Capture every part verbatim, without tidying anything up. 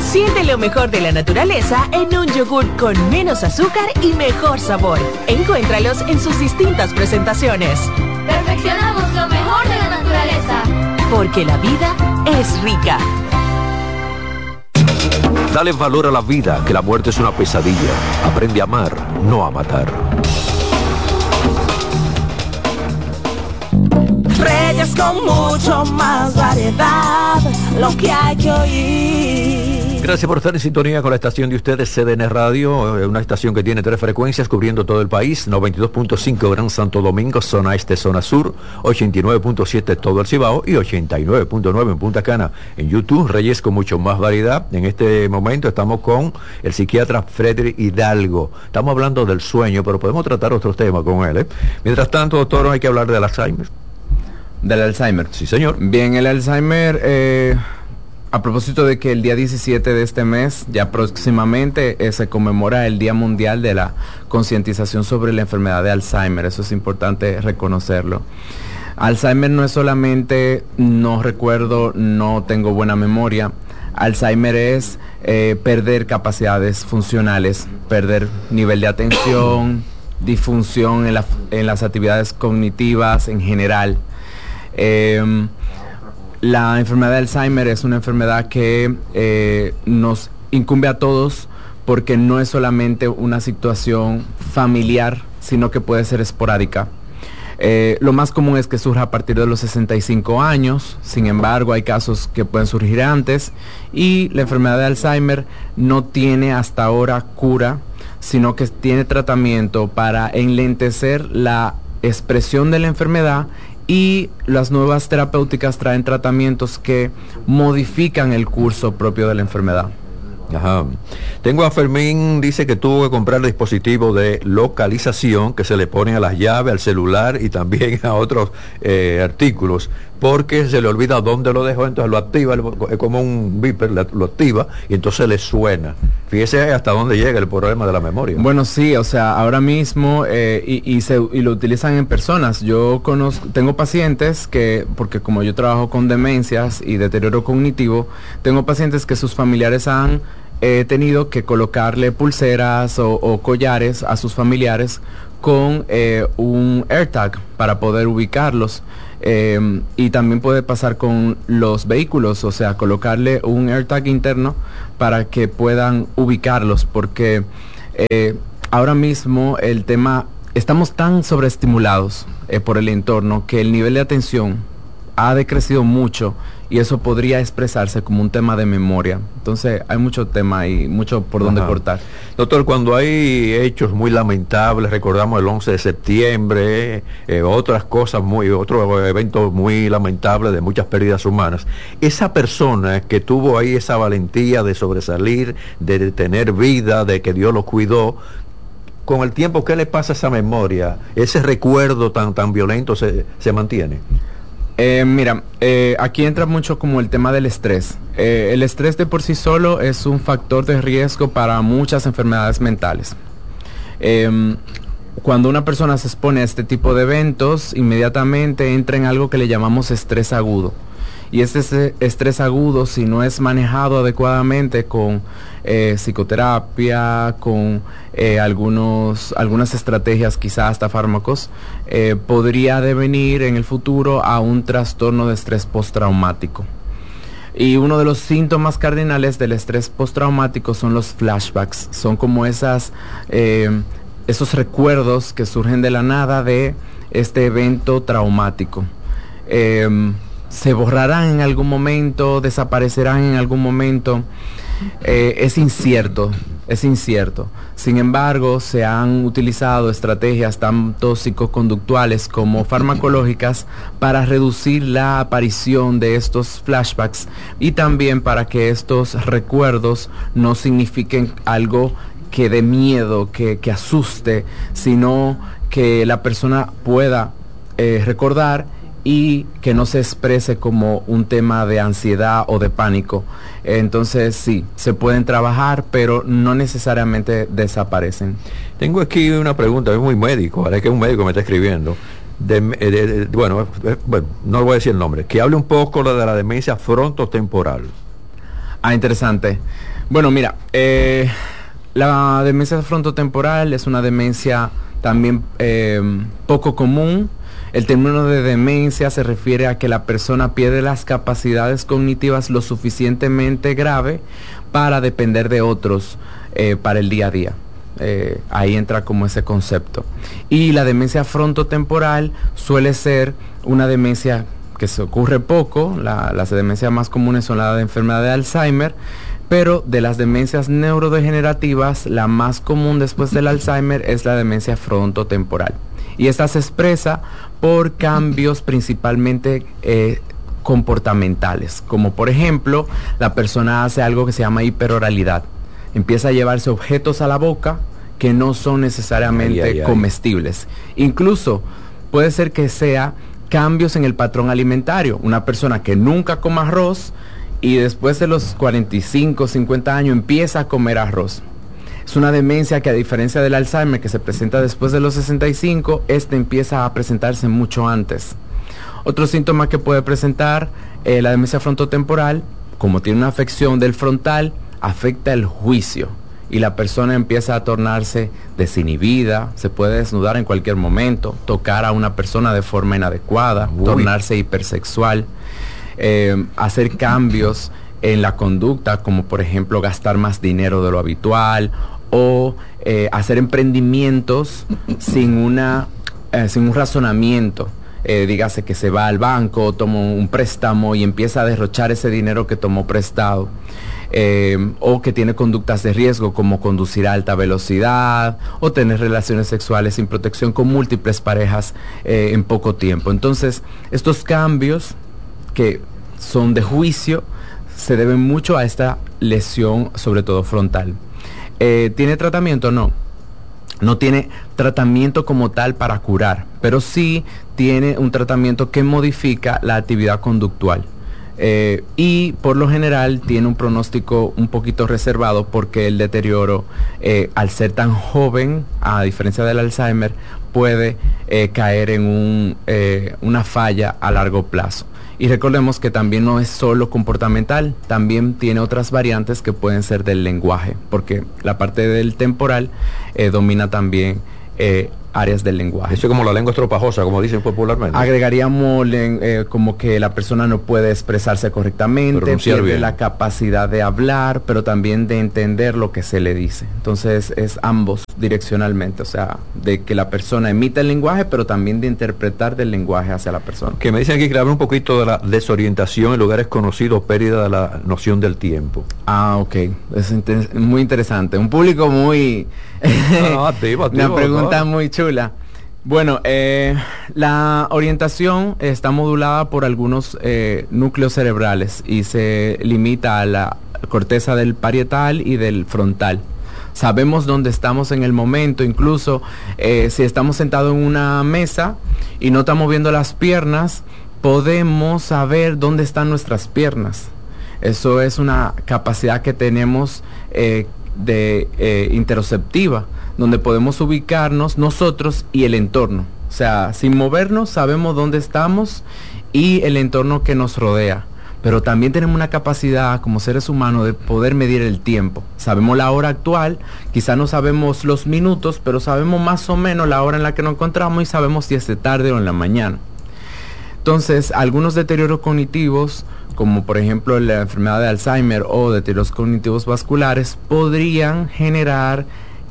Siente lo mejor de la naturaleza en un yogur con menos azúcar y mejor sabor. Encuéntralos en sus distintas presentaciones. Perfeccionamos lo mejor de la naturaleza. Porque la vida es rica. Dale valor a la vida, que la muerte es una pesadilla. Aprende a amar, no a matar. Reyes con mucho más variedad, lo que hay que oír. Gracias por estar en sintonía con la estación de ustedes, C D N Radio, una estación que tiene tres frecuencias cubriendo todo el país: noventa y dos punto cinco Gran Santo Domingo, zona este, zona sur, ochenta y nueve punto siete todo el Cibao y ochenta y nueve punto nueve en Punta Cana. En YouTube, Reyes con mucho más variedad. En este momento estamos con el psiquiatra Frederick Hidalgo. Estamos hablando del sueño, pero podemos tratar otros temas con él, ¿eh? Mientras tanto, doctor, hay que hablar del Alzheimer. ¿Del Alzheimer? Sí, señor. Bien, el Alzheimer, eh, a propósito de que el día diecisiete de este mes, ya próximamente, eh, se conmemora el Día Mundial de la Concientización sobre la Enfermedad de Alzheimer. Eso es importante reconocerlo. Alzheimer no es solamente no recuerdo, no tengo buena memoria. Alzheimer es eh, perder capacidades funcionales, perder nivel de atención, disfunción en, la, en las actividades cognitivas en general. Eh, la enfermedad de Alzheimer es una enfermedad que eh, nos incumbe a todos, porque no es solamente una situación familiar, sino que puede ser esporádica. Eh, lo más común es que surja a partir de los sesenta y cinco años, sin embargo hay casos que pueden surgir antes, y la enfermedad de Alzheimer no tiene hasta ahora cura, sino que tiene tratamiento para enlentecer la expresión de la enfermedad, y las nuevas terapéuticas traen tratamientos que modifican el curso propio de la enfermedad. Ajá. Tengo a Fermín, dice que tuvo que comprar dispositivos de localización que se le ponen a las llaves, al celular y también a otros eh, artículos, porque se le olvida dónde lo dejó, entonces lo activa, es como un beeper, lo activa y entonces le suena. Fíjese hasta dónde llega el problema de la memoria. Bueno, sí, o sea, ahora mismo eh, y, y, se, y lo utilizan en personas. Yo conozco, tengo pacientes que, porque como yo trabajo con demencias y deterioro cognitivo, tengo pacientes que sus familiares han eh, tenido que colocarle pulseras o, o collares a sus familiares con eh, un AirTag para poder ubicarlos. Eh, y también puede pasar con los vehículos, o sea, colocarle un AirTag interno para que puedan ubicarlos, porque eh, ahora mismo el tema, estamos tan sobreestimulados eh, por el entorno que el nivel de atención ha decrecido mucho, y eso podría expresarse como un tema de memoria. Entonces hay mucho tema y mucho por donde cortar. Doctor, cuando hay hechos muy lamentables, recordamos el once de septiembre, eh, otras cosas muy, otros eventos muy lamentables de muchas pérdidas humanas, esa persona que tuvo ahí esa valentía de sobresalir, de tener vida, de que Dios lo cuidó, con el tiempo, ¿qué le pasa a esa memoria? ¿Ese recuerdo tan, tan violento se, se mantiene? Eh, mira, eh, aquí entra mucho como el tema del estrés. Eh, el estrés de por sí solo es un factor de riesgo para muchas enfermedades mentales. Eh, cuando una persona se expone a este tipo de eventos, inmediatamente entra en algo que le llamamos estrés agudo. Y este estrés agudo, si no es manejado adecuadamente con eh, psicoterapia, con eh, algunos, algunas estrategias, quizás hasta fármacos, eh, podría devenir en el futuro a un trastorno de estrés postraumático. Y uno de los síntomas cardinales del estrés postraumático son los flashbacks. Son como esas, eh, esos recuerdos que surgen de la nada de este evento traumático. Eh, se borrarán en algún momento, desaparecerán en algún momento, eh, es incierto, es incierto. Sin embargo, se han utilizado estrategias tanto psicoconductuales como farmacológicas para reducir la aparición de estos flashbacks, y también para que estos recuerdos no signifiquen algo que dé miedo, que, que asuste, sino que la persona pueda eh, recordar, y que no se exprese como un tema de ansiedad o de pánico. Entonces sí, se pueden trabajar, pero no necesariamente desaparecen. Tengo aquí una pregunta, es muy médico, ahora es que un médico me está escribiendo. De, de, de, bueno, eh, bueno, no voy a decir el nombre, que hable un poco de la demencia frontotemporal. Ah, interesante. Bueno, mira, eh, la demencia frontotemporal es una demencia también eh, poco común. El término de demencia se refiere a que la persona pierde las capacidades cognitivas lo suficientemente grave para depender de otros eh, para el día a día. Eh, ahí entra como ese concepto. Y la demencia frontotemporal suele ser una demencia que se ocurre poco. La, las demencias más comunes son la de enfermedad de Alzheimer, pero de las demencias neurodegenerativas, la más común después del Alzheimer es la demencia frontotemporal. Y esta se expresa por cambios principalmente eh, comportamentales, como por ejemplo, la persona hace algo que se llama hiperoralidad. Empieza a llevarse objetos a la boca que no son necesariamente ay, ay, ay. comestibles. Incluso puede ser que sea cambios en el patrón alimentario. Una persona que nunca coma arroz y después de los cuarenta y cinco, cincuenta años empieza a comer arroz. Es una demencia que, a diferencia del Alzheimer, que se presenta después de los sesenta y cinco, este empieza a presentarse mucho antes. Otro síntoma que puede presentar eh, la demencia frontotemporal, como tiene una afección del frontal, afecta el juicio y la persona empieza a tornarse desinhibida, se puede desnudar en cualquier momento, tocar a una persona de forma inadecuada, Uy. tornarse hipersexual, eh, hacer cambios en la conducta, como por ejemplo gastar más dinero de lo habitual o eh, hacer emprendimientos sin una eh, sin un razonamiento. Eh, dígase que se va al banco, toma un préstamo y empieza a derrochar ese dinero que tomó prestado. Eh, o que tiene conductas de riesgo como conducir a alta velocidad o tener relaciones sexuales sin protección con múltiples parejas eh, en poco tiempo. Entonces, estos cambios que son de juicio se deben mucho a esta lesión, sobre todo frontal. Eh, ¿Tiene tratamiento? No. No tiene tratamiento como tal para curar, pero sí tiene un tratamiento que modifica la actividad conductual. Eh, y por lo general tiene un pronóstico un poquito reservado porque el deterioro, eh, al ser tan joven, a diferencia del Alzheimer, puede eh, caer en un, eh, una falla a largo plazo. Y recordemos que también no es solo comportamental, también tiene otras variantes que pueden ser del lenguaje, porque la parte del temporal eh, domina también eh, áreas del lenguaje. Eso es como la lengua estropajosa, como dicen popularmente. Agregaríamos eh, como que la persona no puede expresarse correctamente, pierde bien la capacidad de hablar, pero también de entender lo que se le dice. Entonces es ambos direccionalmente, o sea, de que la persona emita el lenguaje, pero también de interpretar del lenguaje hacia la persona. Que me dicen aquí que habla un poquito de la desorientación en lugares conocidos, pérdida de la noción del tiempo. Ah, ok, es inter- muy interesante. Un público muy... no, no, activo, activo, una pregunta no. muy chula. Bueno, eh, la orientación está modulada por algunos eh, núcleos cerebrales y se limita a la corteza del parietal y del frontal. Sabemos dónde estamos en el momento, incluso eh, si estamos sentados en una mesa y no estamos viendo las piernas, podemos saber dónde están nuestras piernas. Eso es una capacidad que tenemos eh, de eh, interoceptiva, donde podemos ubicarnos nosotros y el entorno. O sea, sin movernos sabemos dónde estamos y el entorno que nos rodea. Pero también tenemos una capacidad como seres humanos de poder medir el tiempo. Sabemos la hora actual, quizá no sabemos los minutos, pero sabemos más o menos la hora en la que nos encontramos y sabemos si es de tarde o en la mañana. Entonces, algunos deterioros cognitivos, como por ejemplo la enfermedad de Alzheimer o deterioros cognitivos vasculares, podrían generar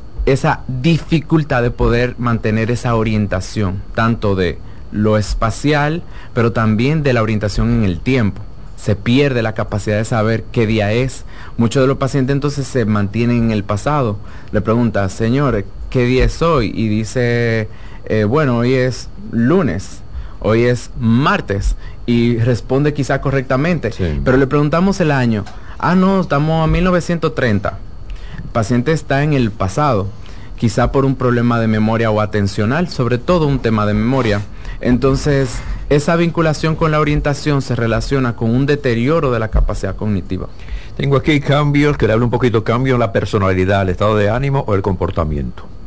esa dificultad de poder mantener esa orientación, tanto de lo espacial, pero también de la orientación en el tiempo. Se pierde la capacidad de saber qué día es. Muchos de los pacientes entonces se mantienen en el pasado. Le pregunta, señor, ¿qué día es hoy? Y dice, eh, bueno, hoy es lunes, hoy es martes. Y responde quizá correctamente. Sí. Pero le preguntamos el año. Ah, no, estamos a mil novecientos treinta. El paciente está en el pasado, quizá por un problema de memoria o atencional, sobre todo un tema de memoria. Entonces, esa vinculación con la orientación se relaciona con un deterioro de la capacidad cognitiva. Tengo aquí cambios, que le hablo un poquito, cambio en la personalidad, el estado de ánimo o el comportamiento.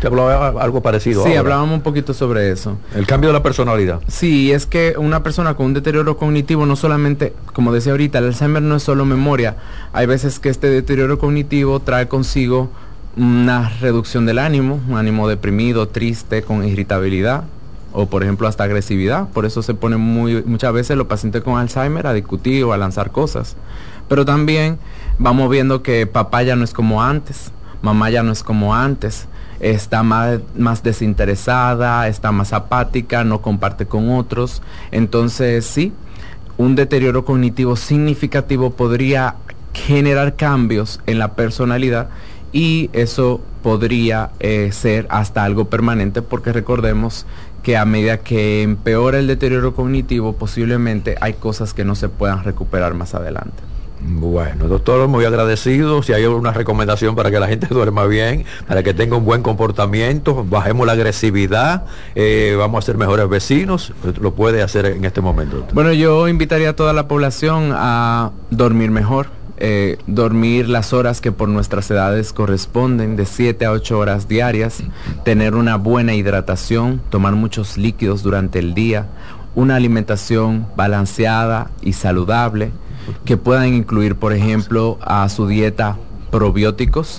Usted hablaba algo parecido. Sí, ahora. hablábamos un poquito sobre eso. El cambio de la personalidad. Sí, es que una persona con un deterioro cognitivo no solamente, como decía ahorita, el Alzheimer no es solo memoria. Hay veces que este deterioro cognitivo trae consigo una reducción del ánimo, un ánimo deprimido, triste, con irritabilidad o por ejemplo hasta agresividad. Por eso se ponen muy, muchas veces los pacientes con Alzheimer a discutir o a lanzar cosas. Pero también vamos viendo que papá ya no es como antes, mamá ya no es como antes, está más, más desinteresada, está más apática, no comparte con otros. Entonces sí, un deterioro cognitivo significativo podría generar cambios en la personalidad y eso podría eh, ser hasta algo permanente, porque recordemos que a medida que empeora el deterioro cognitivo, posiblemente hay cosas que no se puedan recuperar más adelante. Bueno, doctor, muy agradecido. Si hay una recomendación para que la gente duerma bien, para que tenga un buen comportamiento, bajemos la agresividad, eh, vamos a ser mejores vecinos, lo puede hacer en este momento, doctor. Bueno, yo invitaría a toda la población a dormir mejor. Eh, dormir las horas que por nuestras edades corresponden, de siete a ocho horas diarias, tener una buena hidratación, tomar muchos líquidos durante el día, una alimentación balanceada y saludable, que puedan incluir, por ejemplo, a su dieta probióticos,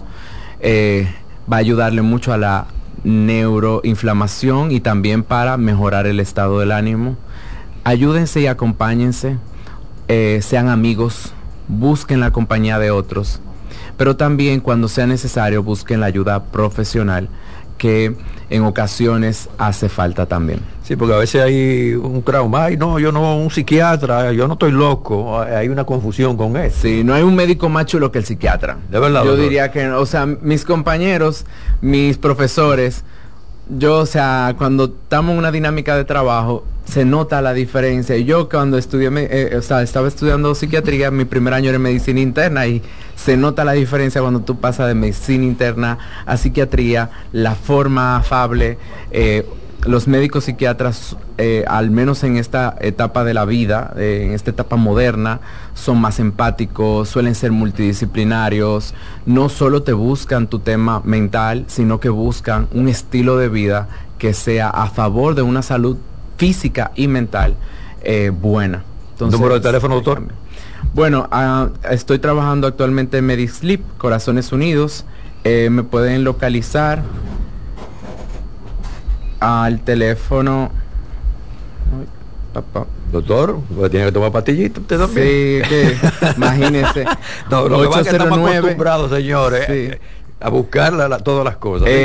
eh, va a ayudarle mucho a la neuroinflamación y también para mejorar el estado del ánimo. Ayúdense y acompáñense, eh, sean amigos, busquen la compañía de otros, pero también cuando sea necesario busquen la ayuda profesional, que en ocasiones hace falta también. Sí, porque a veces hay un trauma, ay no, yo no, un psiquiatra, yo no estoy loco, hay una confusión con eso. Sí, no hay un médico más chulo que el psiquiatra. De verdad. Yo doctor. diría que, o sea, mis compañeros, mis profesores, yo, o sea, cuando estamos en una dinámica de trabajo, se nota la diferencia. Y yo cuando estudié, eh, o sea, estaba estudiando psiquiatría, mi primer año era en medicina interna, y se nota la diferencia cuando tú pasas de medicina interna a psiquiatría, la forma afable. Eh, los médicos psiquiatras, eh, al menos en esta etapa de la vida, eh, en esta etapa moderna, son más empáticos, suelen ser multidisciplinarios, no solo te buscan tu tema mental, sino que buscan un estilo de vida que sea a favor de una salud física y mental eh, buena. Entonces, ¿número de teléfono, doctor? Bueno, uh, estoy trabajando actualmente en Medisleep, Corazones Unidos. Eh, me pueden localizar al teléfono. Ay, papá. Doctor, pues tiene que tomar pastillitas usted también. Sí, que imagínese. No, lo que pasa es que estamos acostumbrados, señores, Sí. a buscar la, la, todas las cosas. Eh,